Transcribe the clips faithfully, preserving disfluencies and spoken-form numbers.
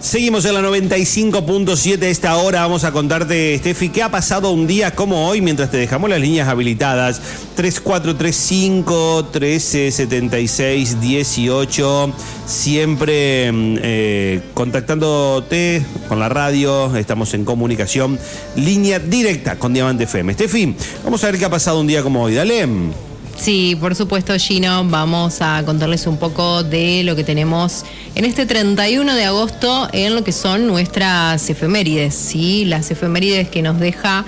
Seguimos en la noventa y cinco punto siete. A esta hora vamos a contarte, Steffi, qué ha pasado un día como hoy mientras te dejamos las líneas habilitadas. tres cuatro tres cinco, uno tres siete seis, uno ocho. Siempre eh, contactándote con la radio. Estamos en comunicación. Línea directa con Diamante F M. Steffi, vamos a ver qué ha pasado un día como hoy. Dale. Sí, por supuesto, Gino, vamos a contarles un poco de lo que tenemos en este treinta y uno de agosto en lo que son nuestras efemérides, ¿sí? Las efemérides que nos deja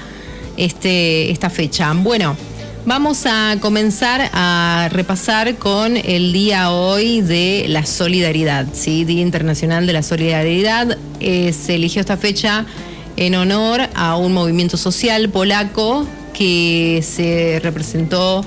este, esta fecha. Bueno, vamos a comenzar a repasar con el día hoy de la solidaridad, ¿sí? Día Internacional de la Solidaridad. Eh, se eligió esta fecha en honor a un movimiento social polaco que se representó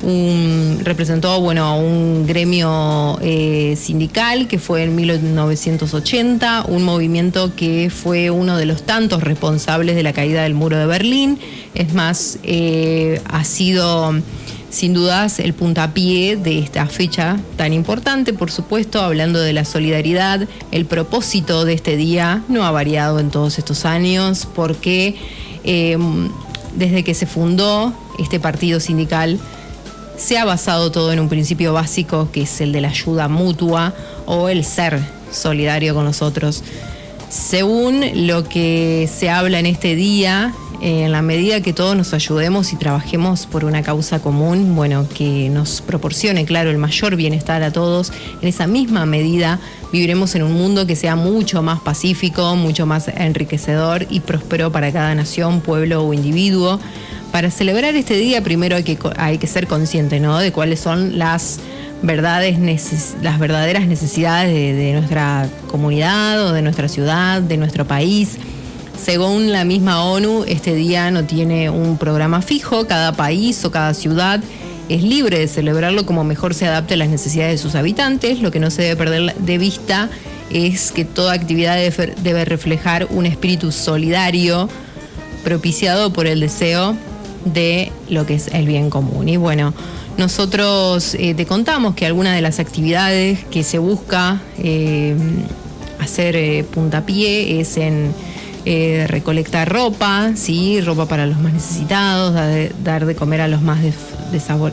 Un, representó bueno, a un gremio eh, sindical que fue en mil novecientos ochenta, un movimiento que fue uno de los tantos responsables de la caída del muro de Berlín. Es más, eh, ha sido sin dudas el puntapié de esta fecha tan importante. Por supuesto, hablando de la solidaridad, el propósito de este día no ha variado en todos estos años, porque eh, desde que se fundó este partido sindical se ha basado todo en un principio básico, que es el de la ayuda mutua o el ser solidario con los otros. Según lo que se habla en este día, eh, en la medida que todos nos ayudemos y trabajemos por una causa común, bueno, que nos proporcione, claro, el mayor bienestar a todos, en esa misma medida viviremos en un mundo que sea mucho más pacífico, mucho más enriquecedor y próspero para cada nación, pueblo o individuo. Para celebrar este día, primero hay que, hay que ser consciente, ¿no?, de cuáles son las, verdades neces- las verdaderas necesidades de, de nuestra comunidad o de nuestra ciudad, de nuestro país. Según la misma ONU, este día no tiene un programa fijo. Cada país o cada ciudad es libre de celebrarlo como mejor se adapte a las necesidades de sus habitantes. Lo que no se debe perder de vista es que toda actividad debe, debe reflejar un espíritu solidario propiciado por el deseo de lo que es el bien común. Y bueno, nosotros eh, te contamos que algunas de las actividades que se busca eh, hacer eh, puntapié es en eh, recolectar ropa, ¿sí? Ropa para los más necesitados, dar de, dar de comer a los más def- desabor-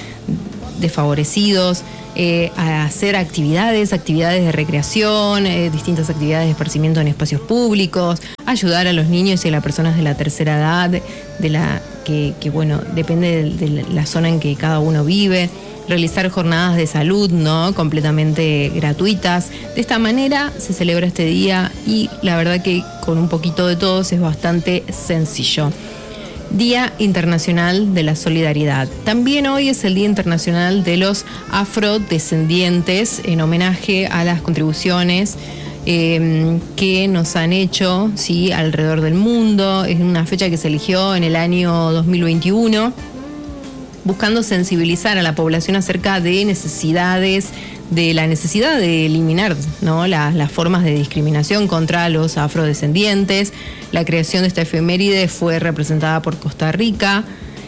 desfavorecidos, eh, a hacer actividades, actividades de recreación, eh, distintas actividades de esparcimiento en espacios públicos, ayudar a los niños y a las personas de la tercera edad, de la que, que bueno, depende de, de la zona en que cada uno vive, realizar jornadas de salud, ¿no?, completamente gratuitas. De esta manera se celebra este día y la verdad que con un poquito de todos es bastante sencillo. Día Internacional de la Solidaridad. También hoy es el Día Internacional de los Afrodescendientes, en homenaje a las contribuciones eh, que nos han hecho, ¿sí?, alrededor del mundo. Es una fecha que se eligió en el año dos mil veintiuno, buscando sensibilizar a la población acerca de necesidades, de la necesidad de eliminar, ¿no?, las, las formas de discriminación contra los afrodescendientes. La creación de esta efeméride fue representada por Costa Rica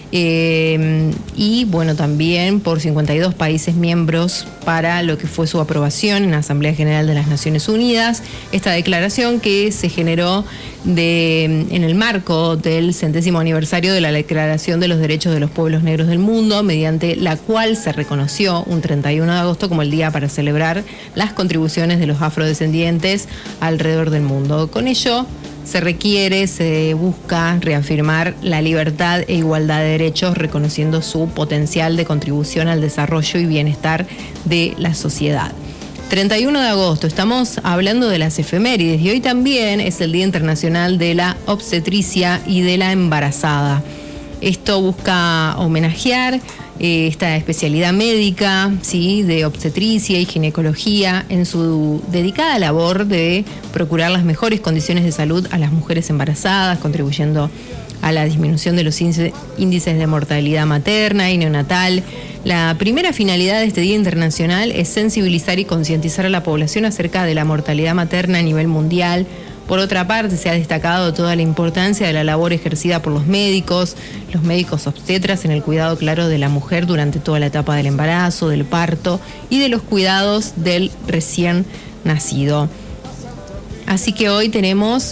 eh, y bueno, también por cincuenta y dos países miembros para lo que fue su aprobación en la Asamblea General de las Naciones Unidas. Esta declaración que se generó de, en el marco del centésimo aniversario de la Declaración de los Derechos de los Pueblos Negros del Mundo, mediante la cual se reconoció un treinta y uno de agosto como el día para celebrar las contribuciones de los afrodescendientes alrededor del mundo. Con ello se requiere, se busca reafirmar la libertad e igualdad de derechos, reconociendo su potencial de contribución al desarrollo y bienestar de la sociedad. treinta y uno de agosto, estamos hablando de las efemérides y hoy también es el Día Internacional de la Obstetricia y de la Embarazada. Esto busca homenajear eh, esta especialidad médica, ¿sí?, de obstetricia y ginecología en su dedicada labor de procurar las mejores condiciones de salud a las mujeres embarazadas, contribuyendo a la disminución de los índices de mortalidad materna y neonatal. La primera finalidad de este Día Internacional es sensibilizar y concientizar a la población acerca de la mortalidad materna a nivel mundial. Por otra parte, se ha destacado toda la importancia de la labor ejercida por los médicos, los médicos obstetras en el cuidado, claro, de la mujer durante toda la etapa del embarazo, del parto y de los cuidados del recién nacido. Así que hoy tenemos,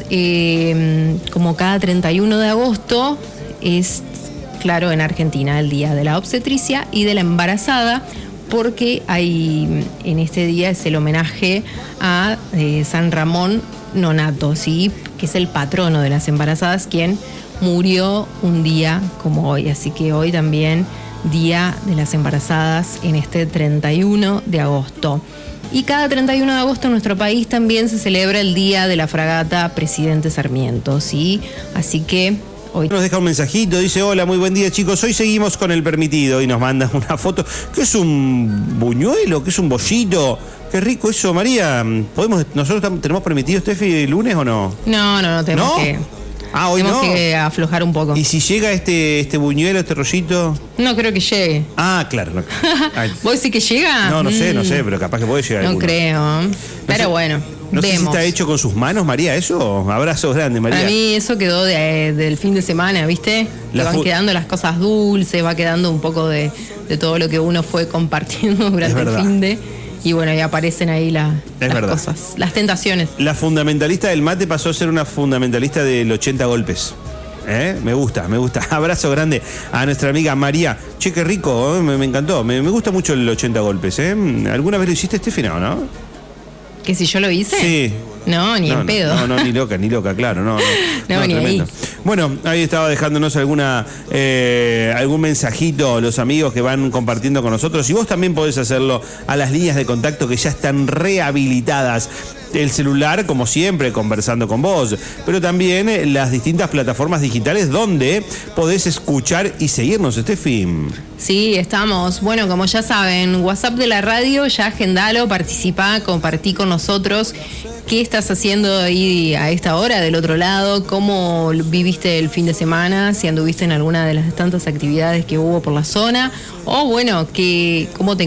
eh, como cada treinta y uno de agosto, es, claro, en Argentina, el Día de la Obstetricia y de la Embarazada, porque hay, en este día es el homenaje a eh, San Ramón Nonnato, ¿sí? Que es el patrono de las embarazadas, quien murió un día como hoy. Así que hoy también Día de las Embarazadas en este treinta y uno de agosto. Y cada treinta y uno de agosto en nuestro país también se celebra el Día de la Fragata Presidente Sarmiento, ¿sí? Así que hoy nos deja un mensajito, dice: hola, muy buen día, chicos, hoy seguimos con el permitido, y nos manda una foto. ¿Qué es un buñuelo? ¿Qué es un bollito? Qué rico eso, María. ¿Podemos, nosotros tenemos permitido, Steffi, el lunes o no? No, no, no, tenemos ¿No? que... Ah, hoy Tenemos no. que aflojar un poco. ¿Y si llega este, este buñuelo, este rollito? No creo que llegue. Ah, claro. No. Ay. ¿Vos decís que llega? No, no sé, no Mm, sé, pero capaz que puede llegar No alguno. creo. Pero sé- bueno, No sé si vemos. está hecho con sus manos, María, eso. Abrazos grandes, María. Para mí eso quedó de- del fin de semana, ¿viste? La Que van fu- quedando las cosas dulces, va quedando un poco de, de todo lo que uno fue compartiendo durante el verdad. fin de... Y bueno, y aparecen ahí la- Es las verdad. cosas, las tentaciones. La fundamentalista del mate pasó a ser una fundamentalista del ochenta golpes. ¿Eh? Me gusta, me gusta. Abrazo grande a nuestra amiga María. Che, qué rico, ¿eh? me, me encantó. Me, me gusta mucho el ochenta golpes. ¿eh? ¿Alguna vez lo hiciste, Steffi? No, ¿no? ¿Que si yo lo hice? Sí. No, ni no, en no, pedo. No, no, ni loca, ni loca, claro. No, no, No, ni ahí. Bueno, ahí estaba dejándonos alguna eh, algún mensajito los amigos que van compartiendo con nosotros. Y vos también podés hacerlo a las líneas de contacto que ya están rehabilitadas. El celular, como siempre, conversando con vos, pero también eh, las distintas plataformas digitales donde podés escuchar y seguirnos, Steffi. Sí, estamos. Bueno, como ya saben, WhatsApp de la radio, ya agendalo, participá, compartí con nosotros qué estás haciendo ahí a esta hora del otro lado, cómo viviste el fin de semana, si anduviste en alguna de las tantas actividades que hubo por la zona, o bueno, que, cómo te